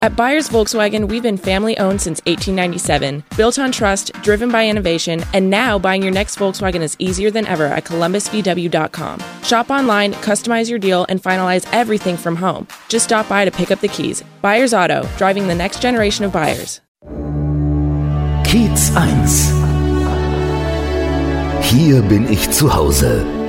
At Byers Volkswagen, we've been family-owned since 1897, built on trust, driven by innovation, and now buying your next Volkswagen is easier than ever at columbusvw.com. Shop online, customize your deal, and finalize everything from home. Just stop by to pick up the keys. Byers Auto, driving the next generation of buyers. Kiez 1. Hier bin ich zu Hause.